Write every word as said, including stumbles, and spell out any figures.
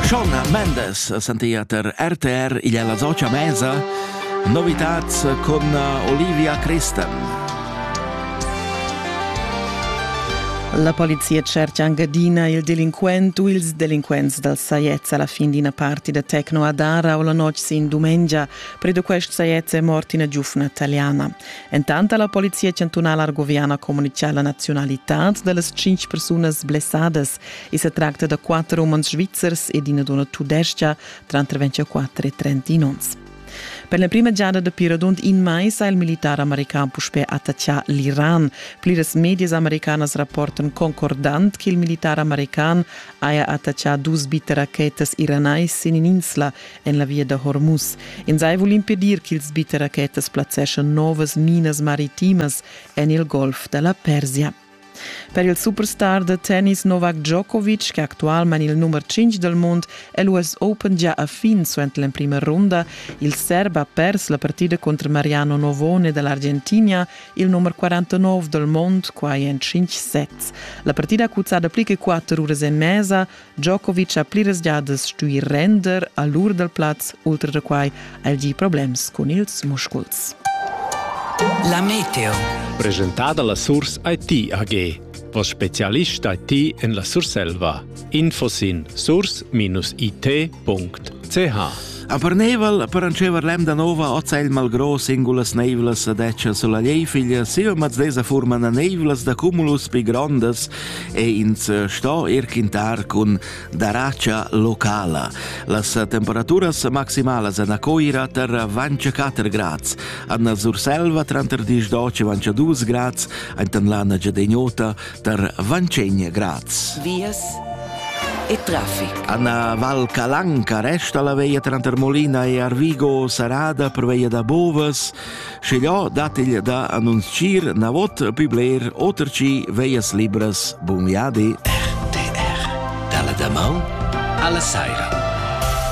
Shawn Mendes sentia ter R T R il la Zocia Mesa, novitats con Olivia Kristen. La polizia cerca in Gadina il delinquente o ils delinquents del Saiez alla fin di una parte da Tecno ad Ara o la noce in domenica, per questo Saiez è morto una giovane italiana. Intanto la polizia cantonale argoviana comunica la nazionalità delle cinque persone blessades e si tratta da quattro uomini svizzeri e di una donna tudesca tra ventiquattro e trentanove. Per la prima giada de Piradont in mai sa il militare americano puspe attaccia l'Iran. Plires medias americanas rapportan concordant che il militare americano aia attaccia dus bitte rachetes iranais in insla en la via de Hormuz. In sai vuol impedir che ils bitte rachetes placessan novas minas maritimas en il Golf della Persia. Per il superstar de tennis Novak Djokovic, che attualmente è il numero cinque del mondo, è l'U S Open già a fin suente la prima ronda. Il serbo ha perso la partita contro Mariano Novone dell'Argentina, il numero quarantanove del mondo, qua in cinque sets. La partita ha cuzzata più che quattro ore e mezza. Djokovic ha plires già da stui render all'ur del platz, oltre da quai ha il problemi con ils muscoli. La meteo. Presentata la Source I T A G, vos specialist I T en la Surselva. Infos in source I T punto c h. A per nevel, per ancever lem da nova, ozel malgro singulas nevlas adeccia sulla liefiglia, sia maz desa formana nevlas da cumulus pi grondas e ins sto irquintar con daraccia locala. Las temperaturas maximales en a coira ter ventiquattro grads, an Surselva trentadue ventidue grads, en lana gedegnota ter venticinque grads. Vias e traffic. Anna Val Calanca resta la veia tra Termolina e Arvigo Sarada per veia da Bovas. Scegliò datigli da annunciar na vot publer oterci veias libras. Buon viadi. R T R. Dalla Damau alla Saira.